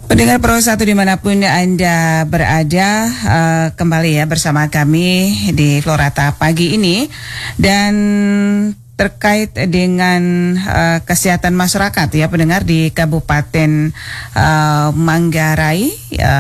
Pendengar Pro 1 dimanapun Anda berada, kembali ya bersama kami di Florata pagi ini. Dan terkait dengan kesehatan masyarakat ya pendengar di Kabupaten Manggarai,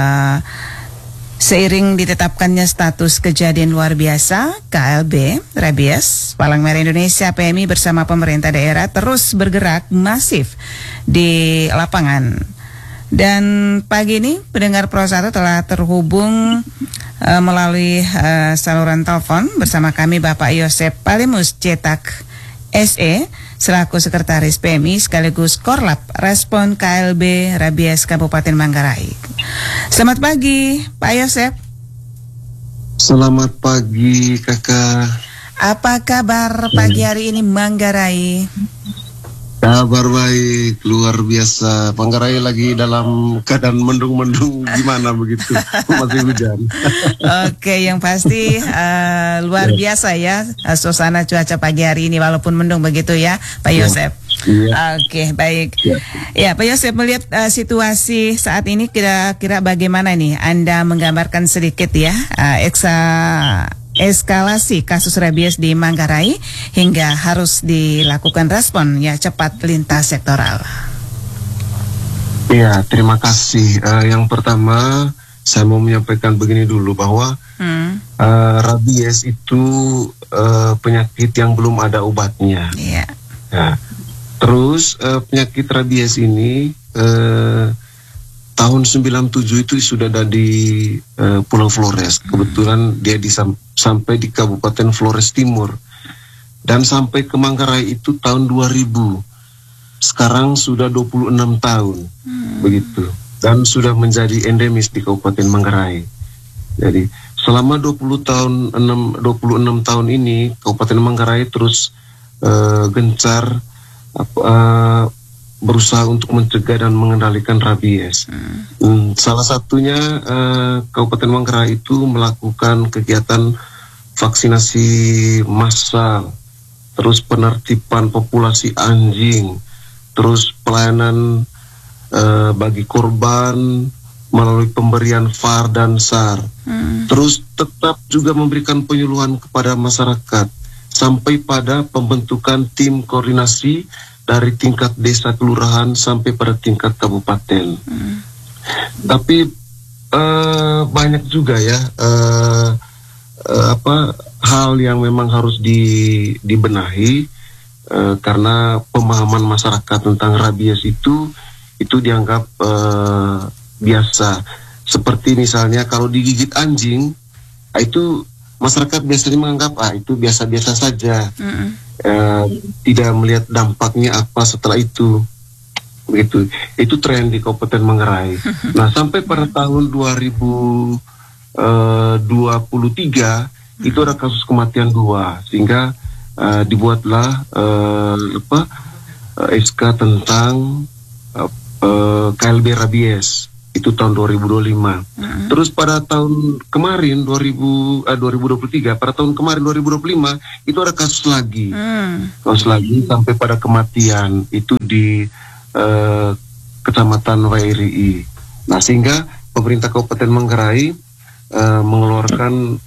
seiring ditetapkannya status kejadian luar biasa KLB rabies, Palang Merah Indonesia PMI bersama pemerintah daerah terus bergerak masif di lapangan. Dan pagi ini pendengar Pro 1 telah terhubung melalui saluran telepon bersama kami Bapak Yosep Palimus Cetak SE selaku Sekretaris PMI sekaligus Korlap Respon KLB Rabies Kabupaten Manggarai. Selamat pagi Pak Yosep. Selamat pagi Kakak. Apa kabar pagi hari ini Manggarai? Kabar baik, luar biasa. Manggarai lagi dalam keadaan mendung-mendung gimana begitu, masih hujan. Oke, yang pasti luar biasa ya suasana cuaca pagi hari ini walaupun mendung begitu ya Pak Yosep. Oke, baik. Ya Pak Yosep, melihat situasi saat ini kira-kira bagaimana nih Anda menggambarkan sedikit ya eskalasi kasus rabies di Manggarai hingga harus dilakukan respon ya cepat lintas sektoral. Ya, terima kasih. Yang pertama saya mau menyampaikan begini dulu bahwa rabies itu penyakit yang belum ada obatnya. Yeah. Ya. Terus penyakit rabies ini tahun 97 itu sudah ada di Pulau Flores. Kebetulan dia sampai di Kabupaten Flores Timur. Dan sampai ke Manggarai itu tahun 2000. Sekarang sudah 26 tahun. Begitu. Dan sudah menjadi endemis di Kabupaten Manggarai. Jadi selama 26 tahun ini Kabupaten Manggarai terus gencar berusaha untuk mencegah dan mengendalikan rabies. Salah satunya Kabupaten Manggarai itu melakukan kegiatan vaksinasi massal, terus penertiban populasi anjing, terus pelayanan bagi korban melalui pemberian VAR dan SAR. Terus tetap juga memberikan penyuluhan kepada masyarakat sampai pada pembentukan tim koordinasi dari tingkat desa kelurahan sampai pada tingkat kabupaten. Tapi banyak juga ya hal yang memang harus dibenahi karena pemahaman masyarakat tentang rabies itu dianggap biasa. Seperti misalnya kalau digigit anjing, itu masyarakat biasanya menganggap itu biasa-biasa saja. Tidak melihat dampaknya apa setelah itu, begitu. Itu tren di Kabupaten Manggarai. Nah, sampai pada tahun 2023 itu ada kasus kematian 2, sehingga dibuatlah SK tentang KLB rabies. Itu tahun 2025. Terus pada tahun kemarin 2023, pada tahun kemarin 2025 itu ada kasus lagi. Kasus lagi sampai pada kematian itu di Kecamatan Wairui. Nah, sehingga pemerintah Kabupaten Manggarai mengeluarkan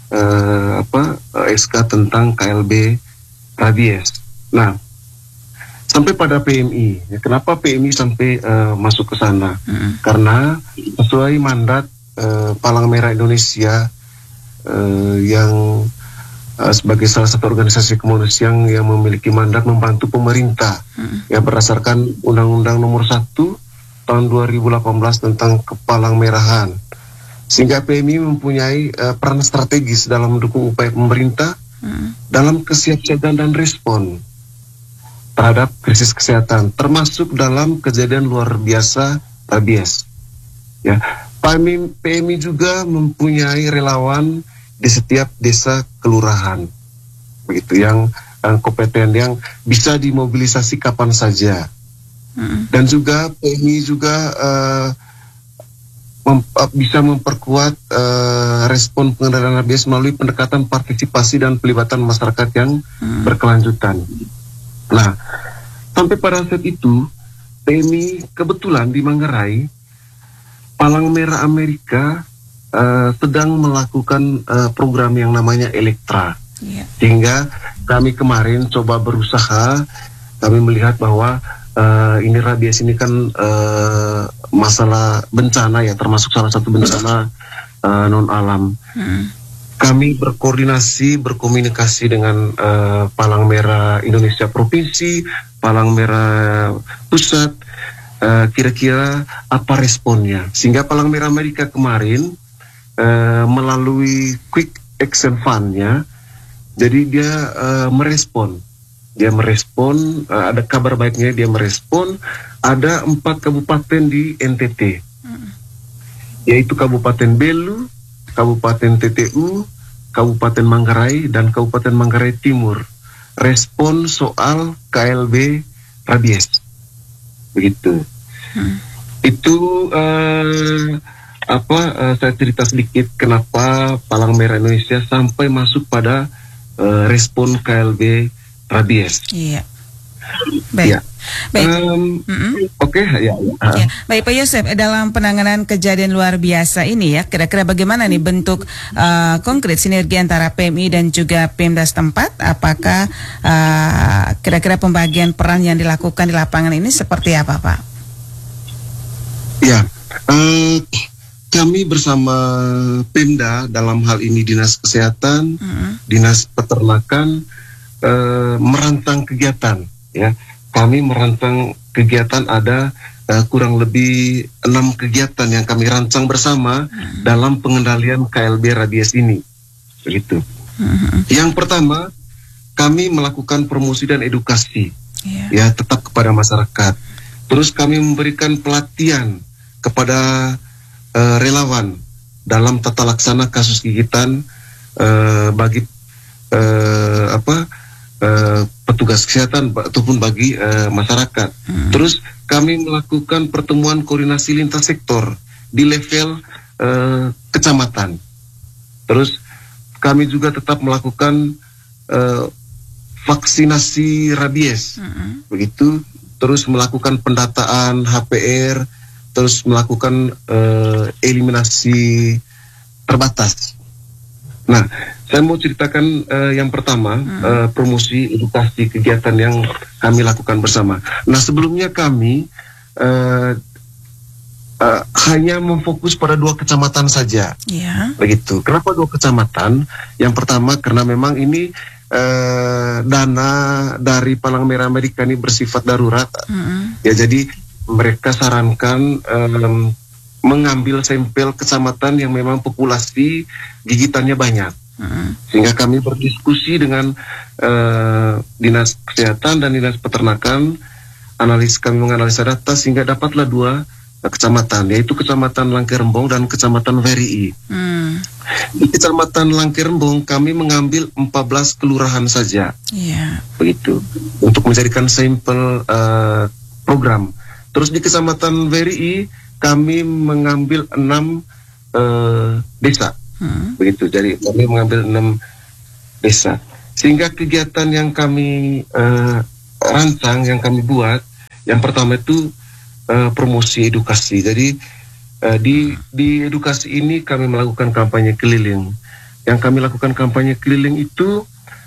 SK tentang KLB rabies. Nah, sampai pada PMI. Kenapa PMI sampai masuk ke sana? Karena sesuai mandat Palang Merah Indonesia yang sebagai salah satu organisasi kemanusiaan yang memiliki mandat membantu pemerintah ya berdasarkan Undang-Undang Nomor 1 tahun 2018 tentang Kepalang Merahan. Sehingga PMI mempunyai peran strategis dalam mendukung upaya pemerintah dalam kesiapsiagaan dan respon terhadap krisis kesehatan, termasuk dalam kejadian luar biasa rabies. Ya, PMI juga mempunyai relawan di setiap desa kelurahan, begitu, yang kompeten, yang bisa dimobilisasi kapan saja. Dan juga PMI juga bisa memperkuat respon pengendalian rabies melalui pendekatan partisipasi dan pelibatan masyarakat yang berkelanjutan. Nah, sampai pada saat itu PMI kebetulan di Manggarai Palang Merah Amerika sedang melakukan program yang namanya Elektra. Sehingga kami kemarin coba berusaha, kami melihat bahwa ini rabies ini kan masalah bencana ya, termasuk salah satu bencana non alam. Kami berkomunikasi dengan Palang Merah Indonesia Provinsi, Palang Merah Pusat, kira-kira apa responnya. Sehingga Palang Merah Amerika kemarin melalui Quick Action Fund-nya, jadi dia merespon. Ada kabar baiknya, dia merespon. Ada 4 kabupaten di NTT, yaitu Kabupaten Belu, Kabupaten TTU, Kabupaten Manggarai, dan Kabupaten Manggarai Timur. Respon soal KLB rabies. Begitu. Itu saya cerita sedikit kenapa Palang Merah Indonesia sampai masuk pada respon KLB rabies. Iya. Baik. Ya. Oke. Baik Pak Yosef, dalam penanganan kejadian luar biasa ini ya, kira-kira bagaimana nih bentuk konkret sinergi antara PMI dan juga Pemda setempat? Apakah kira-kira pembagian peran yang dilakukan di lapangan ini seperti apa, Pak? Ya, kami bersama Pemda, dalam hal ini Dinas Kesehatan, Dinas Peternakan, merancang kegiatan. Ya, kami merancang kegiatan, ada kurang lebih 6 kegiatan yang kami rancang bersama dalam pengendalian KLB rabies ini. Begitu. Yang pertama, kami melakukan promosi dan edukasi, ya, tetap kepada masyarakat. Terus kami memberikan pelatihan kepada relawan dalam tata laksana kasus gigitan bagi petugas kesehatan ataupun bagi masyarakat. Terus kami melakukan pertemuan koordinasi lintas sektor di level kecamatan. Terus kami juga tetap melakukan vaksinasi rabies, begitu. Terus melakukan pendataan HPR, terus melakukan eliminasi terbatas. Nah, saya mau ceritakan yang pertama, promosi edukasi kegiatan yang kami lakukan bersama. Nah, sebelumnya kami hanya memfokus pada 2 kecamatan saja, begitu. Kenapa 2 kecamatan? Yang pertama karena memang ini dana dari Palang Merah Amerika ini bersifat darurat, ya, jadi mereka sarankan mengambil sampel kecamatan yang memang populasi gigitannya banyak. Sehingga kami berdiskusi dengan Dinas Kesehatan dan Dinas Peternakan, kami menganalisa data sehingga dapatlah 2 kecamatan, yaitu Kecamatan Langkerembong dan Kecamatan Werii. Di Kecamatan Langkerembong kami mengambil 14 kelurahan saja, begitu, untuk menjadikan sampel program. Terus di Kecamatan Werii kami mengambil 6 desa, begitu. Jadi kami mengambil 6 desa. Sehingga kegiatan yang kami rancang, yang kami buat, yang pertama itu promosi edukasi. Jadi di edukasi ini kami melakukan kampanye keliling. Yang kami lakukan kampanye keliling itu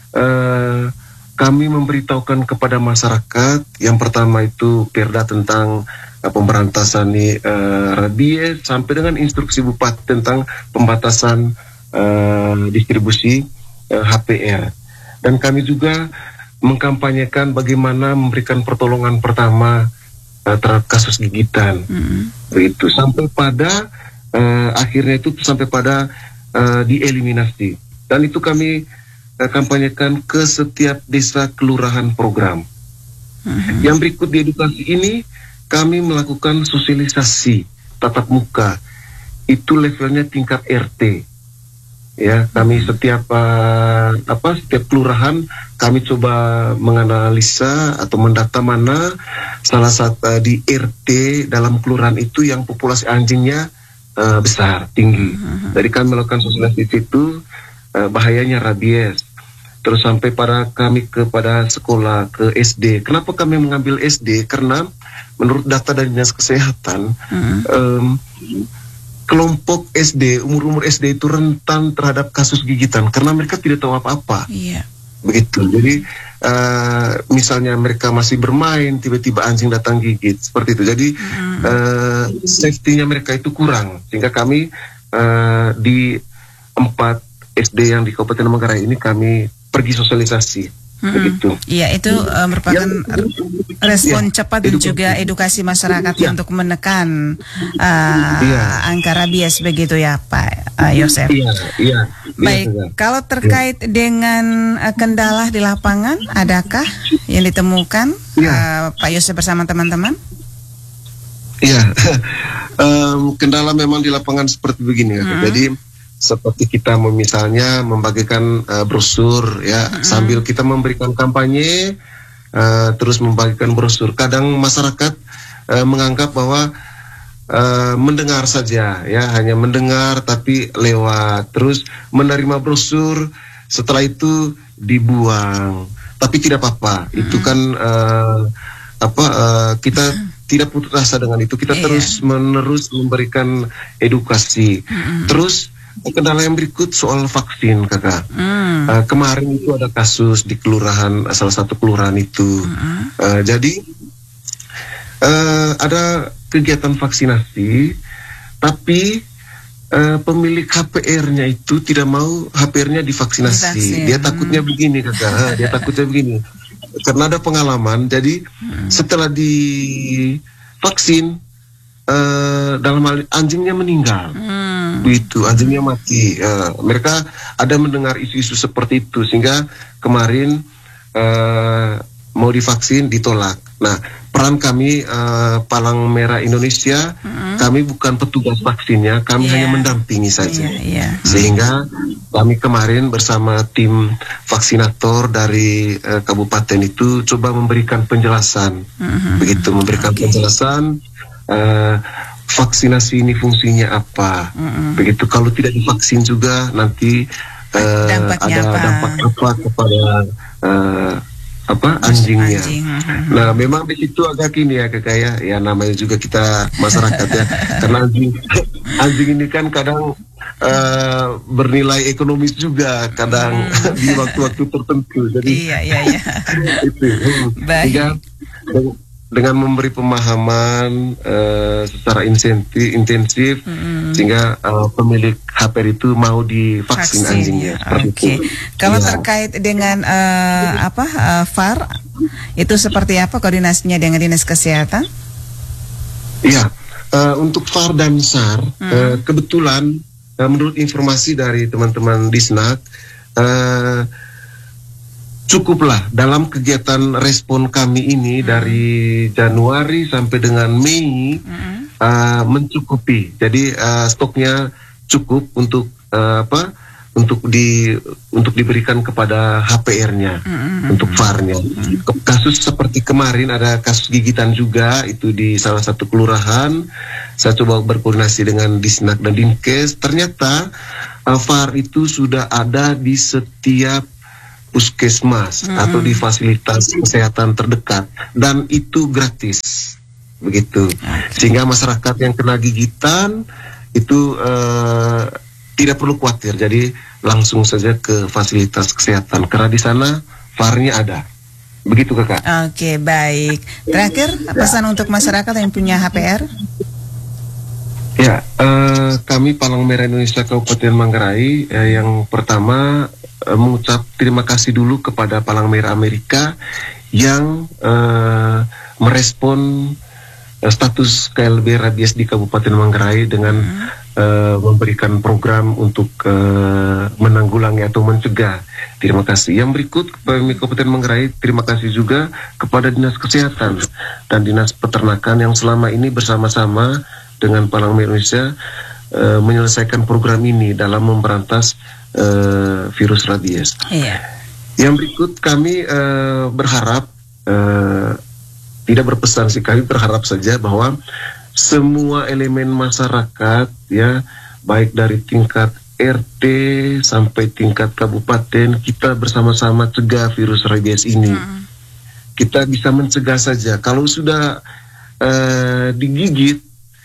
kami memberitahukan kepada masyarakat, yang pertama itu perda tentang pemberantasan rabies, sampai dengan instruksi bupati tentang pembatasan distribusi HPR. Dan kami juga mengkampanyekan bagaimana memberikan pertolongan pertama terhadap kasus gigitan, begitu, sampai pada akhirnya itu sampai pada dieliminasi. Dan itu kami kampanyekan ke setiap desa kelurahan program. Yang berikut di edukasi ini kami melakukan sosialisasi tatap muka, itu levelnya tingkat RT. Ya, kami setiap kelurahan kami coba menganalisa atau mendata mana salah satu di RT dalam kelurahan itu yang populasi anjingnya besar, tinggi. Jadi kami melakukan sosialisasi itu bahayanya rabies. Terus sampai kami kepada sekolah, ke SD. Kenapa kami mengambil SD? Karena menurut data dari Dinas Kesehatan, kelompok SD, umur-umur SD itu rentan terhadap kasus gigitan karena mereka tidak tahu apa-apa. Iya. Begitu. Jadi misalnya mereka masih bermain, tiba-tiba anjing datang gigit, seperti itu. Jadi safety-nya mereka itu kurang, sehingga kami di 4 SD yang di Kabupaten Manggarai ini kami pergi sosialisasi. Begitu. Iya, itu merupakan respon cepat dan juga edukasi masyarakat untuk menekan angka rabies, begitu ya Pak Yosef. Iya. Baik, kalau terkait dengan kendala di lapangan, adakah yang ditemukan Pak Yosef bersama teman-teman? Iya, kendala memang di lapangan seperti begini ya. Jadi seperti kita misalnya membagikan brosur ya, sambil kita memberikan kampanye, terus membagikan brosur. Kadang masyarakat menganggap bahwa mendengar saja ya, hanya mendengar tapi lewat, terus menerima brosur, setelah itu dibuang. Tapi tidak apa-apa, itu kan kita tidak putus asa dengan itu, kita terus menerus memberikan edukasi. Terus kendala yang berikut soal vaksin, Kakak. Kemarin itu ada kasus di kelurahan, salah satu kelurahan itu. Jadi ada kegiatan vaksinasi, tapi pemilik HPR-nya itu tidak mau HPR-nya divaksinasi. Dia takutnya begini, Kakak. Dia takutnya begini. Karena ada pengalaman, jadi setelah divaksin, dalam hal anjingnya meninggal. Begitu, anjingnya mati. Mereka ada mendengar isu-isu seperti itu, sehingga kemarin mau divaksin ditolak. Nah, peran kami Palang Merah Indonesia, kami bukan petugas vaksinnya, kami hanya mendampingi saja. Sehingga kami kemarin bersama tim vaksinator dari kabupaten itu coba memberikan penjelasan. Begitu, memberikan penjelasan vaksinasi ini fungsinya apa. Begitu, kalau tidak divaksin juga nanti ada dampak apa kepada anjingnya. Nah, memang di situ agak gini ya, Kakak ya, namanya juga kita masyarakat ya, karena anjing ini kan kadang bernilai ekonomis juga kadang di waktu-waktu tertentu. Jadi itu. Sehingga dengan memberi pemahaman secara intensif, sehingga pemilik HPR itu mau divaksin anjingnya. Oke. Kalau terkait dengan VAR, itu seperti apa koordinasinya dengan Dinas Kesehatan? Iya, untuk VAR dan SAR, kebetulan menurut informasi dari teman-teman Disnak, cukuplah dalam kegiatan respon kami ini dari Januari sampai dengan Mei mencukupi. Jadi stoknya cukup untuk untuk diberikan kepada HPR-nya, untuk VAR-nya. Kasus seperti kemarin ada kasus gigitan juga itu di salah satu kelurahan. Saya coba berkoordinasi dengan Disnak dan Dinkes. Ternyata VAR itu sudah ada di setiap puskesmas atau di fasilitas kesehatan terdekat, dan itu gratis, begitu. Sehingga masyarakat yang kena gigitan itu tidak perlu khawatir, jadi langsung saja ke fasilitas kesehatan karena di sana VAR-nya ada. Begitu, Kakak. Oke, baik. Terakhir, pesan untuk masyarakat yang punya HPR? Ya, kami Palang Merah Indonesia Kabupaten Manggarai yang pertama mengucap terima kasih dulu kepada Palang Merah Amerika yang merespon status KLB rabies di Kabupaten Manggarai dengan memberikan program untuk menanggulangi atau mencegah. Terima kasih. Yang berikut, Kabupaten Manggarai terima kasih juga kepada Dinas Kesehatan dan Dinas Peternakan yang selama ini bersama-sama dengan Palang Merah Indonesia menyelesaikan program ini dalam memberantas virus rabies. Yang berikut kami berharap, tidak berpesan sih, kami berharap saja bahwa semua elemen masyarakat ya, baik dari tingkat RT sampai tingkat kabupaten, kita bersama-sama cegah virus rabies ini. Kita bisa mencegah saja. Kalau sudah digigit,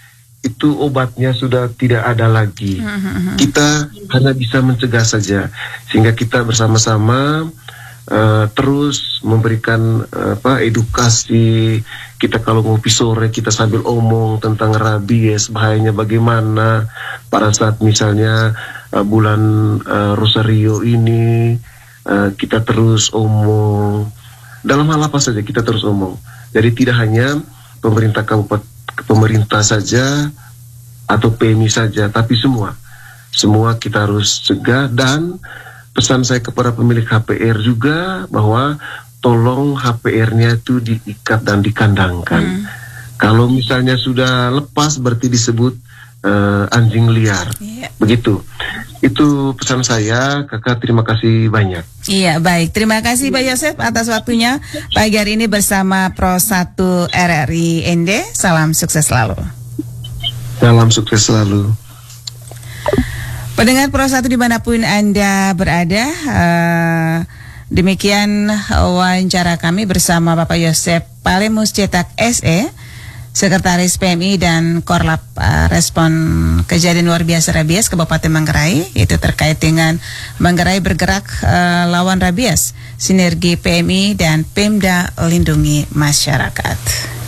itu obatnya sudah tidak ada lagi. Kita hanya bisa mencegah saja, sehingga kita bersama-sama terus memberikan edukasi. Kita kalau ngopi sore kita sambil omong tentang rabies, bahayanya bagaimana pada saat misalnya bulan Rosario ini. Kita terus omong dalam hal apa saja, kita terus omong. Jadi tidak hanya pemerintah kabupaten, pemerintah saja atau PMI saja, tapi semua kita harus cegah. Dan pesan saya kepada pemilik HPR juga bahwa tolong HPR-nya itu diikat dan dikandangkan. Kalau misalnya sudah lepas berarti disebut anjing liar. Begitu. Itu pesan saya, Kakak. Terima kasih banyak. Iya, baik. Terima kasih Pak Yosef atas waktunya pagi hari ini bersama Pro 1 RRI ND. Salam sukses selalu. Salam sukses selalu. Pendengar Pro 1 dimanapun Anda berada, demikian wawancara kami bersama Bapak Yosef Palemus Cetak SE, Sekretaris PMI dan Korlap Respon Kejadian Luar Biasa Rabies Kabupaten Manggarai, itu terkait dengan Manggarai bergerak lawan rabies, sinergi PMI dan Pemda lindungi masyarakat.